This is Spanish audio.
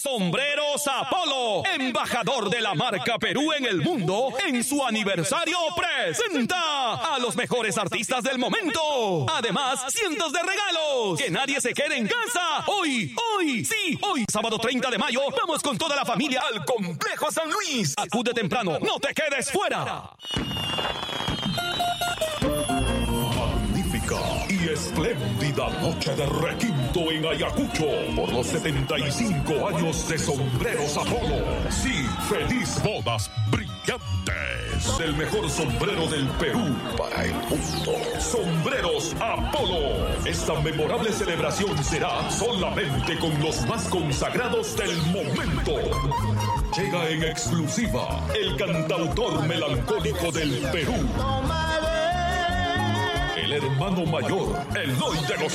Sombreros Apolo, embajador de la marca Perú en el mundo, en su aniversario presenta a los mejores artistas del momento. Además, cientos de regalos. Que nadie se quede en casa. Hoy, sábado 30 de mayo, vamos con toda la familia al Complejo San Luis. Acude temprano, no te quedes fuera. Y espléndida noche de requinto en Ayacucho por los 75 años de Sombreros Apolo. Sí, feliz bodas brillantes del mejor sombrero del Perú para el mundo. Sombreros Apolo. Esta memorable celebración será solamente con los más consagrados del momento. Llega en exclusiva el cantautor melancólico del Perú, el hermano mayor, Eloy de los